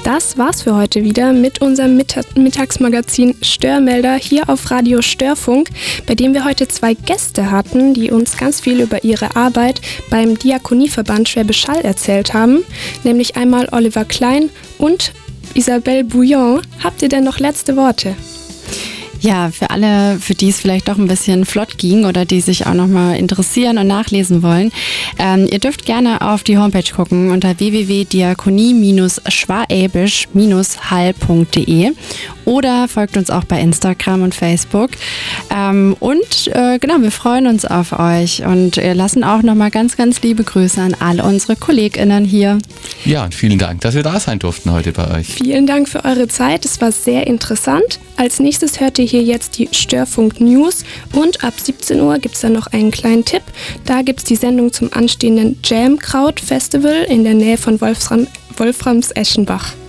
Das war's für heute wieder mit unserem Mittagsmagazin Störmelder hier auf Radio Störfunk, bei dem wir heute 2 Gäste hatten, die uns ganz viel über ihre Arbeit beim Diakonieverband Schwäbisch Hall erzählt haben, nämlich einmal Oliver Klein und Isabelle Bouillon. Habt ihr denn noch letzte Worte? Ja, für alle, für die es vielleicht doch ein bisschen flott ging oder die sich auch nochmal interessieren und nachlesen wollen, ihr dürft gerne auf die Homepage gucken unter www.diakonie-schwabisch-hall.de oder folgt uns auch bei Instagram und Facebook. Genau, wir freuen uns auf euch und lassen auch nochmal ganz, ganz liebe Grüße an alle unsere KollegInnen hier. Ja, und vielen Dank, dass wir da sein durften heute bei euch. Vielen Dank für eure Zeit, es war sehr interessant. Als nächstes hört ihr hier jetzt die Störfunk News und ab 17 Uhr gibt es dann noch einen kleinen Tipp. Da gibt es die Sendung zum anstehenden Jam Kraut Festival in der Nähe von Wolframs Eschenbach.